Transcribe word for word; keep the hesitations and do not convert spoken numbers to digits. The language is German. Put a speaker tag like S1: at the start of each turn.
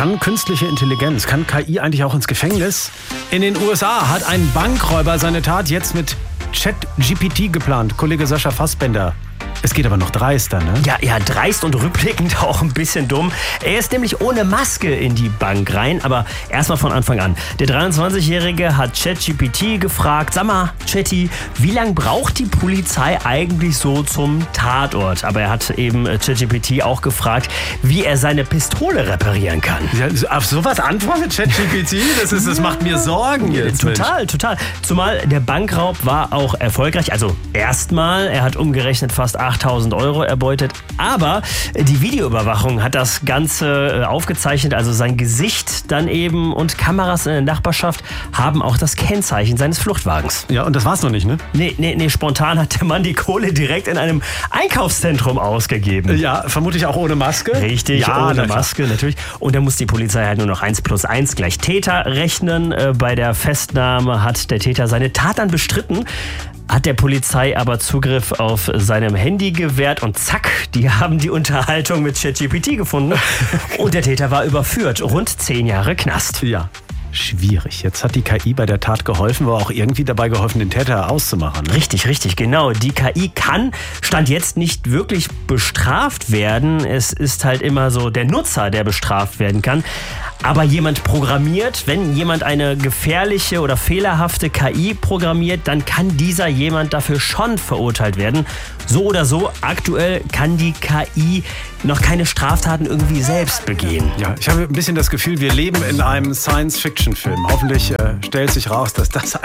S1: Kann künstliche Intelligenz, kann K I eigentlich auch ins Gefängnis? In den U S A hat ein Bankräuber seine Tat jetzt mit ChatGPT geplant. Kollege Sascha Fassbender. Es geht aber noch dreister, ne?
S2: Ja, ja, dreist und rückblickend auch ein bisschen dumm. Er ist nämlich ohne Maske in die Bank rein, aber erstmal von Anfang an. Der dreiundzwanzigjährige hat ChatGPT gefragt, sag mal, Chatty, wie lange braucht die Polizei eigentlich so zum Tatort? Aber er hat eben ChatGPT auch gefragt, wie er seine Pistole reparieren kann.
S1: Ja, auf sowas antwortet ChatGPT? Das, ist, das macht mir Sorgen jetzt.
S2: Total,
S1: Mensch.
S2: total. Zumal der Bankraub war auch erfolgreich. Also erstmal, er hat umgerechnet fast achttausend Euro erbeutet. Aber die Videoüberwachung hat das Ganze aufgezeichnet. Also sein Gesicht dann eben und Kameras in der Nachbarschaft haben auch das Kennzeichen seines Fluchtwagens.
S1: Ja, und das war's noch nicht, ne?
S2: Nee, nee, nee, spontan hat der Mann die Kohle direkt in einem Einkaufszentrum ausgegeben.
S1: Ja, vermutlich auch ohne Maske.
S2: Richtig,
S1: ja,
S2: ohne Maske natürlich. Und dann muss die Polizei halt nur noch eins plus eins gleich Täter rechnen. Bei der Festnahme hat der Täter seine Tat dann bestritten, hat der Polizei aber Zugriff auf seinem Handy gewährt und zack, die haben die Unterhaltung mit ChatGPT gefunden und der Täter war überführt. Rund zehn Jahre Knast.
S1: Ja. Schwierig. Jetzt hat die K I bei der Tat geholfen, aber auch irgendwie dabei geholfen, den Täter auszumachen. Ne?
S2: Richtig, richtig, genau. Die K I kann, Stand jetzt, nicht wirklich bestraft werden. Es ist halt immer so der Nutzer, der bestraft werden kann. Aber jemand programmiert, wenn jemand eine gefährliche oder fehlerhafte K I programmiert, dann kann dieser jemand dafür schon verurteilt werden. So oder so, aktuell kann die K I noch keine Straftaten irgendwie selbst begehen.
S1: Ja, ich habe ein bisschen das Gefühl, wir leben in einem Science-Fiction-Film. Hoffentlich äh, stellt sich raus, dass das